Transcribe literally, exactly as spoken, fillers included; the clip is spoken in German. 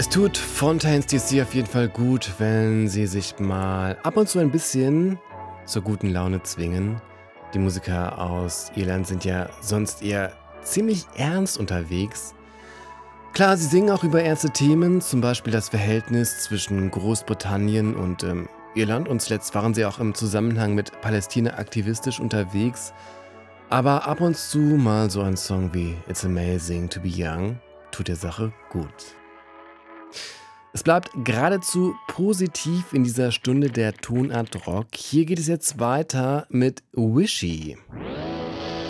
Es tut Fontaines D C auf jeden Fall gut, wenn sie sich mal ab und zu ein bisschen zur guten Laune zwingen. Die Musiker aus Irland sind ja sonst eher ziemlich ernst unterwegs. Klar, sie singen auch über ernste Themen, zum Beispiel das Verhältnis zwischen Großbritannien und ähm, Irland. Und zuletzt waren sie auch im Zusammenhang mit Palästina aktivistisch unterwegs. Aber ab und zu mal so ein Song wie It's Amazing to be Young tut der Sache gut. Es bleibt geradezu positiv in dieser Stunde der Tonart Rock. Hier geht es jetzt weiter mit Wishy.